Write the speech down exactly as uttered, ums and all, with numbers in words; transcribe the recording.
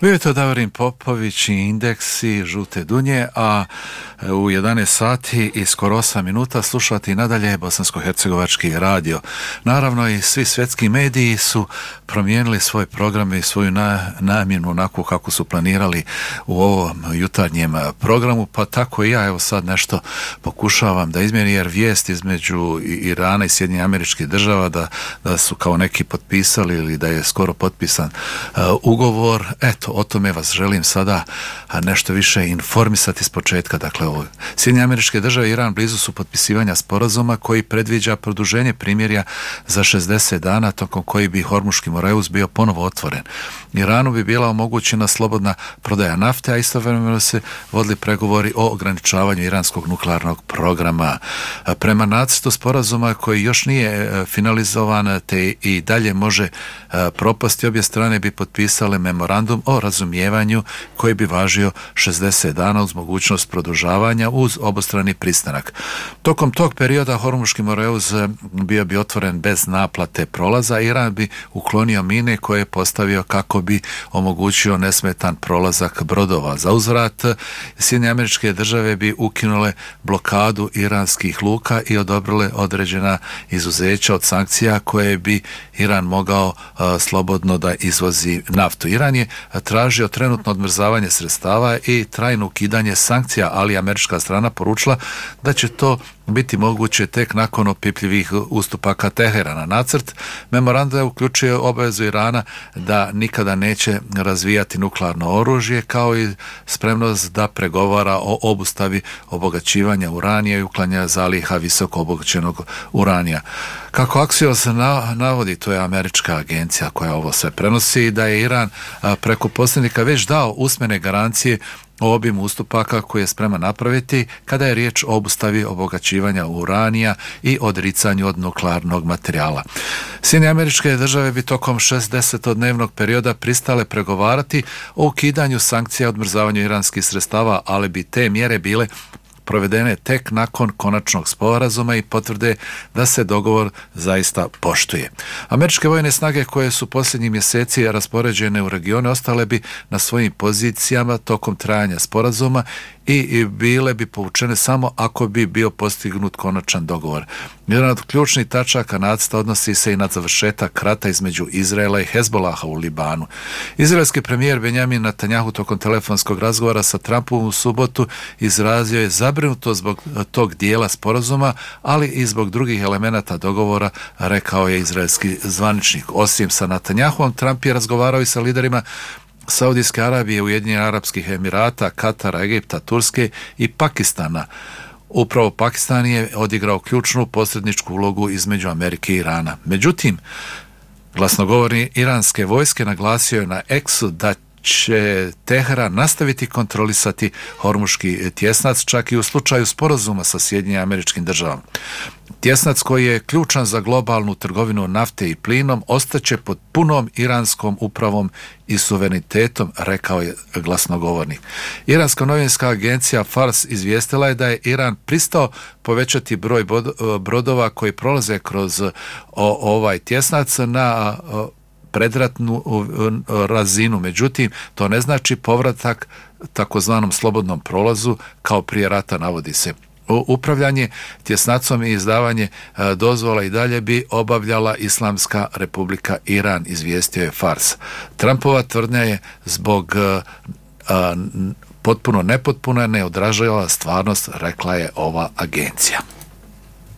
Bio je to Davorin Popović i Indeksi žute dunje, a u jedanaest sati i skoro osam minuta slušati nadalje bosansko-hercegovački radio. Naravno i svi svjetski mediji su promijenili svoj program i svoju na, namjenu onako kako su planirali u ovom jutarnjem programu, pa tako i ja evo sad nešto pokušavam da izmjeni, jer vijest između Irana i Sjedinjenih Američkih Država da, da su kao neki potpisali ili da je skoro potpisan uh, ugovor, eto o tome vas želim sada nešto više informisati s početka. Dakle, ovo Sjedinjene Američke Države i Iran blizu su potpisivanja sporazuma koji predviđa produženje primirja za šezdeset dana, tokom koji bi Hormuški moreus bio ponovo otvoren. Iranu bi bila omogućena slobodna prodaja nafte, a istovremeno se vodili pregovori o ograničavanju iranskog nuklearnog programa. Prema nacrtu sporazuma koji još nije finalizovan te i dalje može propasti, obje strane bi potpisale memorandum o razumijevanju koji bi važio šezdeset dana uz mogućnost produžavanja uz obostrani pristanak. Tokom tog perioda Hormuški moreus bio bi otvoren bez naplate prolaza. Iran bi uklonio mine koje je postavio kako bi omogućio nesmetan prolazak brodova. Za uzvrat Sjedinjene Američke Države bi ukinule blokadu iranskih luka i odobrile određena izuzeća od sankcija koje bi Iran mogao uh, slobodno da izvozi naftu. Iran je tražio trenutno odmrzavanje sredstava i trajno ukidanje sankcija, ali američka strana poručila da će to biti moguće tek nakon opipljivih ustupaka Teherana. Nacrt memoranduma uključuje obavezu Irana da nikada neće razvijati nuklearno oružje, kao i spremnost da pregovara o obustavi obogaćivanja uranija i uklanjanja zaliha visoko obogaćenog uranija. Kako Axios navodi, to je američka agencija koja ovo sve prenosi, da je Iran preko posrednika već dao usmene garancije o obimu ustupaka koje je spreman napraviti kada je riječ o obustavi obogaćivanja uranija i odricanju od nuklearnog materijala. Sjedinjene Američke Države bi tokom šezdesetodnevnog perioda pristale pregovarati o ukidanju sankcija, odmrzavanju iranskih sredstava, ali bi te mjere bile provedene tek nakon konačnog sporazuma i potvrde da se dogovor zaista poštuje. Američke vojne snage koje su posljednjih mjeseci raspoređene u regionu ostale bi na svojim pozicijama tokom trajanja sporazuma i bile bi povučene samo ako bi bio postignut konačan dogovor. Jedan od ključnih tačaka nacrta odnosi se i na završetak rata između Izraela i Hezbolaha u Libanu. Izraelski premijer Benjamin Netanjahu tokom telefonskog razgovora sa Trumpom u subotu izrazio je zabrinutost zbog tog dijela sporazuma, ali i zbog drugih elemenata dogovora, rekao je izraelski zvaničnik. Osim sa Netanjahuom, Trump je razgovarao i sa liderima Saudijske Arabije, Ujedinjenih Arapskih Emirata, Katara, Egipta, Turske i Pakistana. Upravo Pakistan je odigrao ključnu posredničku ulogu između Amerike i Irana. Međutim, glasnogovornik iranske vojske naglasio je na X-u da će Teheran nastaviti kontrolisati Hormuški tjesnac čak i u slučaju sporazuma sa Sjedinjenim Američkim Državama. Tjesnac koji je ključan za globalnu trgovinu nafte i plinom ostaće pod punom iranskom upravom i suverenitetom, rekao je glasnogovornik. Iranska novinska agencija Fars izvijestila je da je Iran pristao povećati broj brodova koji prolaze kroz ovaj tjesnac na predratnu razinu. Međutim, to ne znači povratak takozvanom slobodnom prolazu kao prije rata, navodi se. Upravljanje tjesnacom i izdavanje dozvola i dalje bi obavljala Islamska Republika Iran, izvijestio je Fars. Trumpova tvrdnja je zbog a, potpuno nepotpuna, ne odražava stvarnost, rekla je ova agencija.